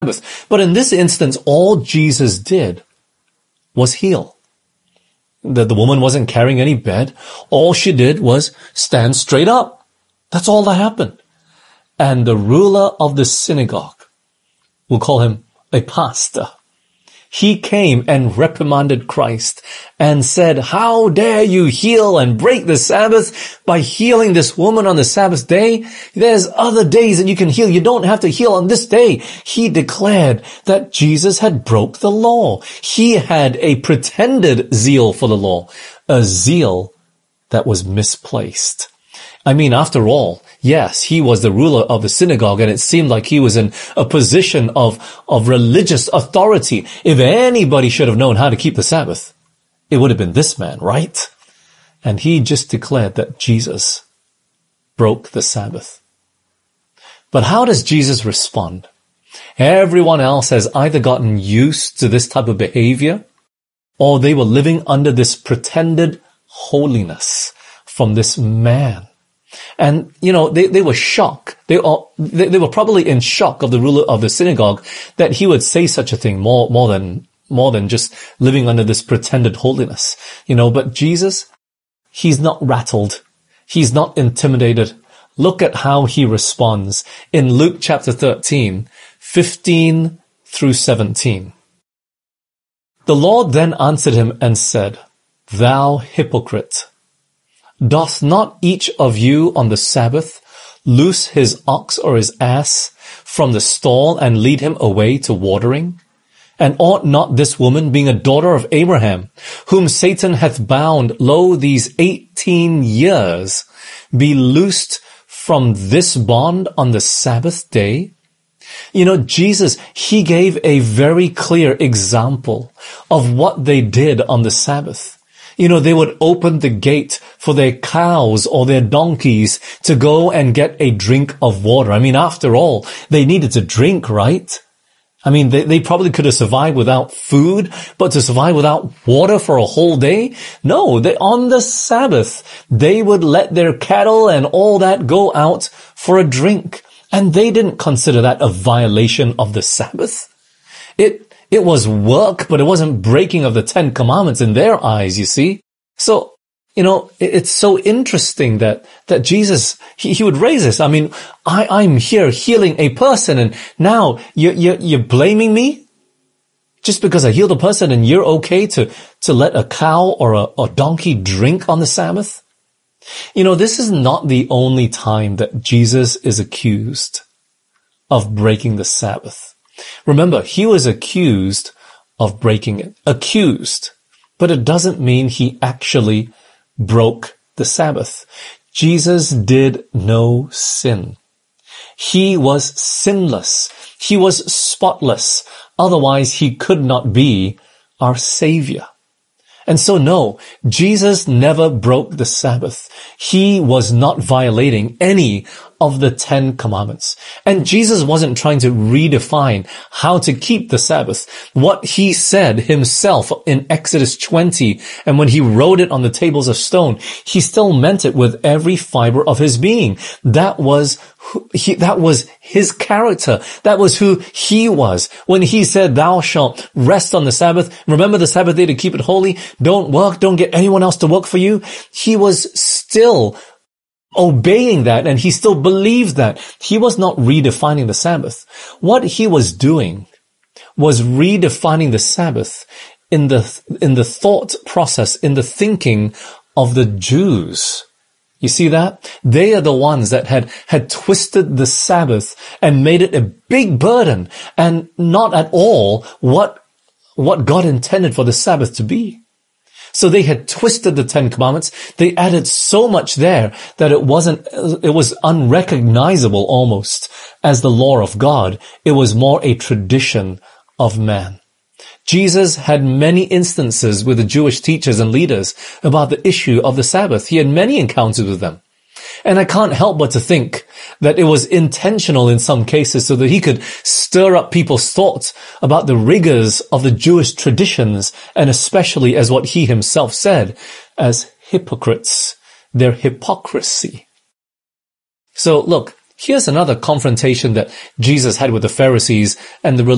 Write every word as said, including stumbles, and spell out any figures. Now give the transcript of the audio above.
Sabbath. But in this instance, all Jesus did was heal. The, the woman wasn't carrying any bed. All she did was stand straight up. That's all that happened. And the ruler of the synagogue, we'll call him a pastor, he came and reprimanded Christ and said, how dare you heal and break the Sabbath by healing this woman on the Sabbath day? There's other days that you can heal. You don't have to heal on this day. He declared that Jesus had broke the law. He had a pretended zeal for the law, a zeal that was misplaced. I mean, after all, yes, he was the ruler of the synagogue, and it seemed like he was in a position of, of religious authority. If anybody should have known how to keep the Sabbath, it would have been this man, right? And he just declared that Jesus broke the Sabbath. But how does Jesus respond? Everyone else has either gotten used to this type of behavior, or they were living under this pretended holiness from this man. And, you know, they, they were shocked. They, all, they, they were probably in shock of the ruler of the synagogue that he would say such a thing more, more than, more than just living under this pretended holiness. You know, but Jesus, he's not rattled. He's not intimidated. Look at how he responds in Luke chapter thirteen, fifteen through seventeen. The Lord then answered him and said, thou hypocrite, doth not each of you on the Sabbath loose his ox or his ass from the stall and lead him away to watering? And ought not this woman, being a daughter of Abraham, whom Satan hath bound, lo, these eighteen years, be loosed from this bond on the Sabbath day? You know, Jesus, he gave a very clear example of what they did on the Sabbath. You know, they would open the gate for their cows or their donkeys to go and get a drink of water. I mean, after all, they needed to drink, right? I mean, they, they probably could have survived without food, but to survive without water for a whole day? No, they, on the Sabbath, they would let their cattle and all that go out for a drink. And they didn't consider that a violation of the Sabbath. It It was work, but it wasn't breaking of the Ten Commandments in their eyes, you see. So, you know, it's so interesting that, that Jesus, he, he would raise this. I mean, I, I'm here healing a person, and now you, you, you're blaming me just because I healed a person, and you're okay to, to let a cow or a, a donkey drink on the Sabbath? You know, this is not the only time that Jesus is accused of breaking the Sabbath. Remember, he was accused of breaking it. Accused. But it doesn't mean he actually broke the Sabbath. Jesus did no sin. He was sinless. He was spotless. Otherwise, he could not be our Savior. And so no, Jesus never broke the Sabbath. He was not violating any of the Ten Commandments. And Jesus wasn't trying to redefine how to keep the Sabbath. What he said himself in Exodus twenty, and when he wrote it on the tables of stone, he still meant it with every fiber of his being. That was who, he, that was his character. That was who he was. When he said, thou shalt rest on the Sabbath, remember the Sabbath day to keep it holy, don't work, don't get anyone else to work for you. He was still obeying that, and he still believed that. He was not redefining the Sabbath. What he was doing was redefining the Sabbath in the, in the thought process, in the thinking of the Jews. You see that? They are the ones that had, had twisted the Sabbath and made it a big burden and not at all what, what God intended for the Sabbath to be. So they had twisted the Ten Commandments. They added so much there that it wasn't, it was unrecognizable almost as the law of God. It was more a tradition of man. Jesus had many instances with the Jewish teachers and leaders about the issue of the Sabbath. He had many encounters with them. And I can't help but to think that it was intentional in some cases so that he could stir up people's thoughts about the rigors of the Jewish traditions, and especially as what he himself said, as hypocrites, their hypocrisy. So look, here's another confrontation that Jesus had with the Pharisees and the